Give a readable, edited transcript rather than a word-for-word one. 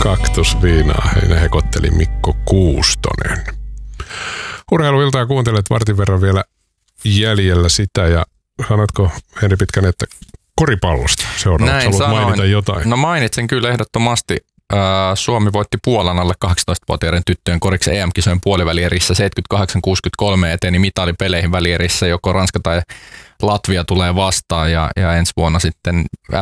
kaktusviinaa. Heinä hekotteli Mikko Kuustonen. Urheiluiltaa kuuntelet vartin verran vielä jäljellä sitä ja sanotko Henri Pitkänen, että koripallosta seuraavaksi haluat mainita jotain? No mainitsen kyllä ehdottomasti. Suomi voitti Puolan alle 18-vuotiaiden tyttöjen koriksen EM-kisojen puolivälierissä 78-63 eteni mitalipeleihin välierissä. Joko Ranska tai Latvia tulee vastaan ja ensi vuonna sitten